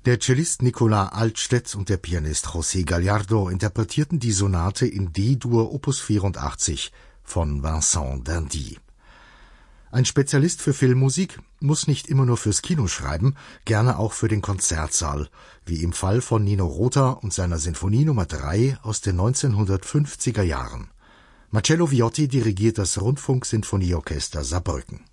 Der Cellist Nicolas Altstedt und der Pianist José Gallardo interpretierten die Sonate in D-Dur Opus 84 von Vincent d'Indy. Ein Spezialist für Filmmusik muss nicht immer nur fürs Kino schreiben, gerne auch für den Konzertsaal, wie im Fall von Nino Rota und seiner Sinfonie Nummer 3 aus den 1950er Jahren. Marcello Viotti dirigiert das Rundfunksinfonieorchester Saarbrücken.